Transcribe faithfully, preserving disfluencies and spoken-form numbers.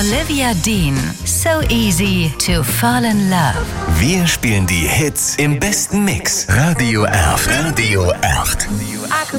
Olivia Dean, So Easy to Fall in Love. Wir spielen die Hits im besten Mix. Radio acht. Radio acht.